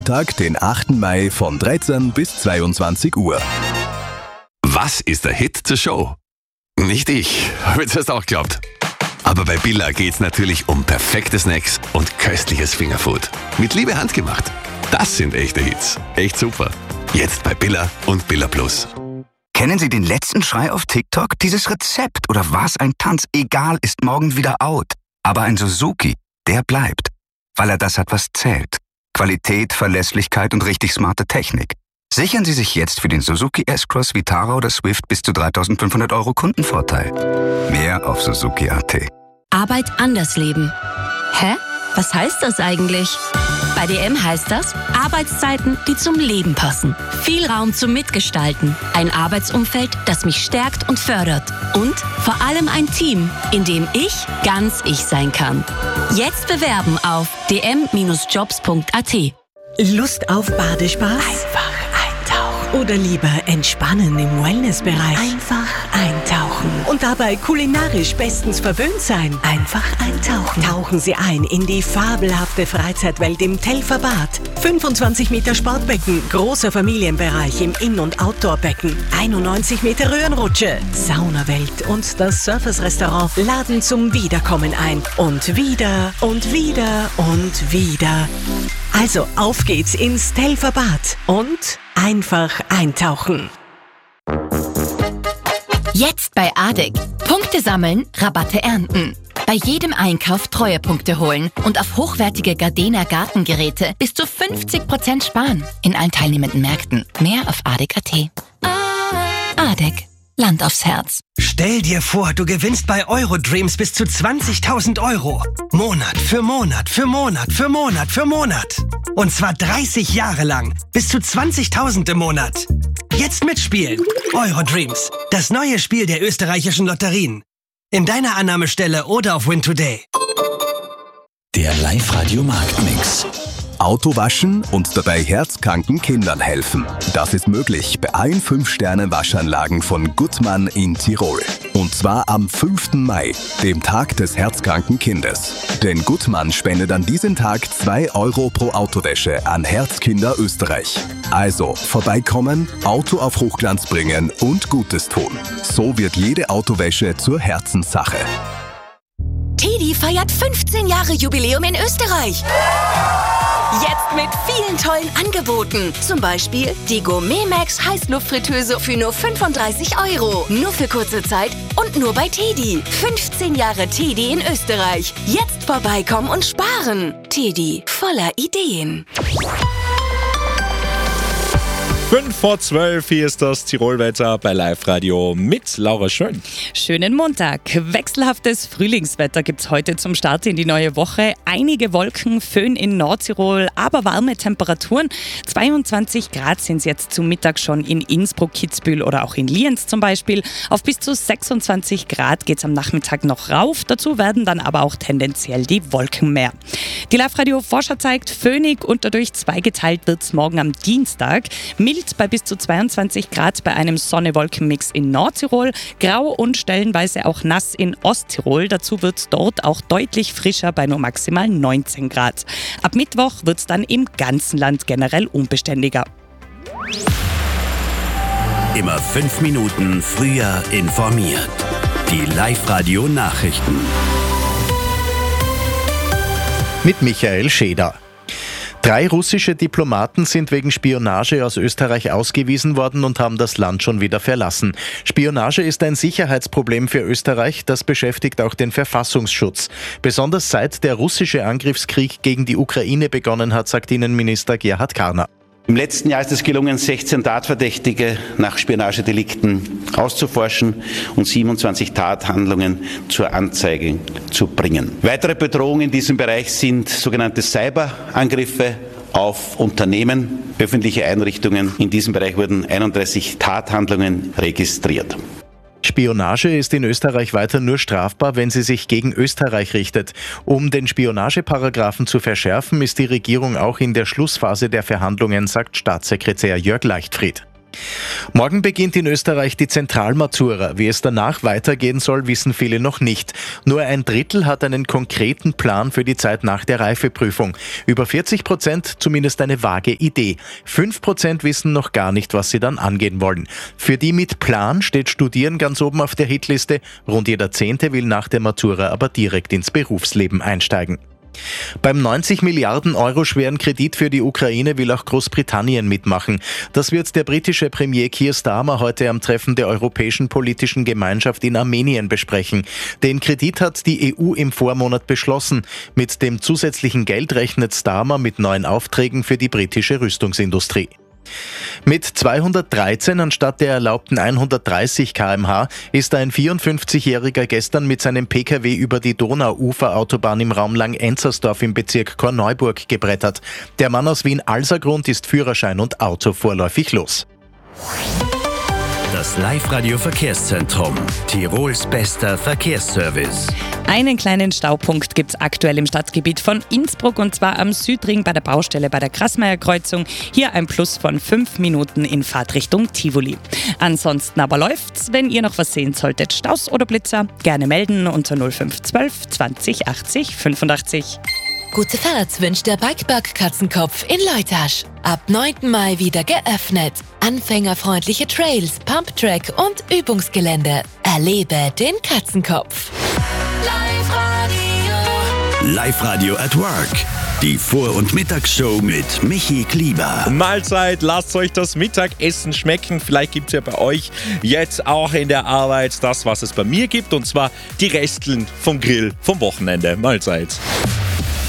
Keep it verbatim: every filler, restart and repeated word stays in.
Tag, den achten Mai von dreizehn bis zweiundzwanzig Uhr. Was ist der Hit zur Show? Nicht ich, habe ich das auch geglaubt. Aber bei Billa geht's natürlich um perfekte Snacks und köstliches Fingerfood. Mit Liebe handgemacht. Das sind echte Hits. Echt super. Jetzt bei Billa und Billa Plus. Kennen Sie den letzten Schrei auf TikTok? Dieses Rezept oder was ein Tanz, egal, ist morgen wieder out. Aber ein Suzuki, der bleibt. Weil er das hat, was zählt. Qualität, Verlässlichkeit und richtig smarte Technik. Sichern Sie sich jetzt für den Suzuki S-Cross, Vitara oder Swift bis zu dreitausendfünfhundert Euro Kundenvorteil. Mehr auf Suzuki Punkt a t. Arbeit anders leben. Hä? Was heißt das eigentlich? Bei D M heißt das Arbeitszeiten, die zum Leben passen. Viel Raum zum Mitgestalten. Ein Arbeitsumfeld, das mich stärkt und fördert. Und vor allem ein Team, in dem ich ganz ich sein kann. Jetzt bewerben auf d m Bindestrich jobs punkt a t. Lust auf Badespaß? Einfach eintauchen. Oder lieber entspannen im Wellnessbereich? Einfach eintauchen. Und dabei kulinarisch bestens verwöhnt sein? Einfach eintauchen. Tauchen Sie ein in die fabelhafte Freizeitwelt im Telfer Bad. fünfundzwanzig Meter Sportbecken, großer Familienbereich im In- und Outdoorbecken, einundneunzig Meter Röhrenrutsche, Saunawelt und das Surfers-Restaurant laden zum Wiederkommen ein. Und wieder und wieder und wieder. Also auf geht's ins Telfer Bad und einfach eintauchen. Jetzt bei A D E C. Punkte sammeln, Rabatte ernten. Bei jedem Einkauf Treuepunkte holen und auf hochwertige Gardena Gartengeräte bis zu fünfzig Prozent sparen. In allen teilnehmenden Märkten. Mehr auf A D E C Punkt a t. A D E C. Land aufs Herz. Stell dir vor, du gewinnst bei Eurodreams bis zu zwanzigtausend Euro. Monat für Monat für Monat für Monat für Monat. Und zwar dreißig Jahre lang. Bis zu zwanzigtausend im Monat. Jetzt mitspielen. Eurodreams. Das neue Spiel der österreichischen Lotterien. In deiner Annahmestelle oder auf Win Today. Der Live-Radio-Marktmix. Auto waschen und dabei herzkranken Kindern helfen. Das ist möglich bei allen fünf Sterne Waschanlagen von Gutmann in Tirol. Und zwar am fünften Mai, dem Tag des herzkranken Kindes. Denn Gutmann spendet an diesem Tag zwei Euro pro Autowäsche an Herzkinder Österreich. Also vorbeikommen, Auto auf Hochglanz bringen und Gutes tun. So wird jede Autowäsche zur Herzenssache. Teddy feiert fünfzehn Jahre Jubiläum in Österreich. Jetzt mit vielen tollen Angeboten. Zum Beispiel die Gourmet Max Heißluftfritteuse für nur fünfunddreißig Euro. Nur für kurze Zeit und nur bei Teddy. fünfzehn Jahre Teddy in Österreich. Jetzt vorbeikommen und sparen. Teddy, voller Ideen. fünf vor zwölf, hier ist das Tirolwetter bei Live-Radio mit Laura Schön. Schönen Montag. Wechselhaftes Frühlingswetter gibt es heute zum Start in die neue Woche. Einige Wolken, Föhn in Nordtirol, aber warme Temperaturen. zweiundzwanzig Grad sind es jetzt zum Mittag schon in Innsbruck, Kitzbühel oder auch in Lienz zum Beispiel. Auf bis zu sechsundzwanzig Grad geht es am Nachmittag noch rauf. Dazu werden dann aber auch tendenziell die Wolken mehr. Die Live-Radio-Forscher zeigt, föhnig und dadurch zweigeteilt wird es morgen am Dienstag. Mild bei bis zu zweiundzwanzig Grad bei einem Sonne-Wolken-Mix in Nordtirol, grau und stellenweise auch nass in Osttirol. Dazu wird es dort auch deutlich frischer bei nur maximal neunzehn Grad. Ab Mittwoch wird es dann im ganzen Land generell unbeständiger. Immer fünf Minuten früher informiert. Die Live-Radio-Nachrichten. Mit Michael Scheder. Drei russische Diplomaten sind wegen Spionage aus Österreich ausgewiesen worden und haben das Land schon wieder verlassen. Spionage ist ein Sicherheitsproblem für Österreich, das beschäftigt auch den Verfassungsschutz. Besonders seit der russische Angriffskrieg gegen die Ukraine begonnen hat, sagt Innenminister Gerhard Karner. Im letzten Jahr ist es gelungen, sechzehn Tatverdächtige nach Spionagedelikten auszuforschen und siebenundzwanzig Tathandlungen zur Anzeige zu bringen. Weitere Bedrohungen in diesem Bereich sind sogenannte Cyberangriffe auf Unternehmen, öffentliche Einrichtungen. In diesem Bereich wurden einunddreißig Tathandlungen registriert. Spionage ist in Österreich weiter nur strafbar, wenn sie sich gegen Österreich richtet. Um den Spionageparagraphen zu verschärfen, ist die Regierung auch in der Schlussphase der Verhandlungen, sagt Staatssekretär Jörg Leichtfried. Morgen beginnt in Österreich die Zentralmatura. Wie es danach weitergehen soll, wissen viele noch nicht. Nur ein Drittel hat einen konkreten Plan für die Zeit nach der Reifeprüfung. Über vierzig Prozent zumindest eine vage Idee. fünf Prozent wissen noch gar nicht, was sie dann angehen wollen. Für die mit Plan steht Studieren ganz oben auf der Hitliste. Rund jeder Zehnte will nach der Matura aber direkt ins Berufsleben einsteigen. Beim neunzig Milliarden Euro schweren Kredit für die Ukraine will auch Großbritannien mitmachen. Das wird der britische Premier Keir Starmer heute am Treffen der Europäischen Politischen Gemeinschaft in Armenien besprechen. Den Kredit hat die E U im Vormonat beschlossen. Mit dem zusätzlichen Geld rechnet Starmer mit neuen Aufträgen für die britische Rüstungsindustrie. Mit zweihundertdreizehn anstatt der erlaubten hundertdreißig Kilometer pro Stunde ist ein vierundfünfzigjähriger gestern mit seinem Pkw über die Donauuferautobahn im Raum Lang-Enzersdorf im Bezirk Korneuburg gebrettert. Der Mann aus Wien-Alsergrund ist Führerschein und Auto vorläufig los. Das Live-Radio-Verkehrszentrum. Tirols bester Verkehrsservice. Einen kleinen Staupunkt gibt es aktuell im Stadtgebiet von Innsbruck und zwar am Südring bei der Baustelle bei der Grasmeier-Kreuzung. Hier ein Plus von fünf Minuten in Fahrtrichtung Tivoli. Ansonsten aber läuft's. Wenn ihr noch was sehen solltet, Staus oder Blitzer, gerne melden unter null fünf eins zwei zwanzig achtzig fünfundachtzig. Gute Fahrt wünscht der Bikepark Katzenkopf in Leutasch. Ab neunten Mai wieder geöffnet. Anfängerfreundliche Trails, Pumptrack und Übungsgelände. Erlebe den Katzenkopf. Live-Radio. Live-Radio at Work. Die Vor- und Mittagsshow mit Michi Klieber. Mahlzeit, lasst euch das Mittagessen schmecken. Vielleicht gibt es ja bei euch jetzt auch in der Arbeit das, was es bei mir gibt. Und zwar die Resteln vom Grill vom Wochenende. Mahlzeit.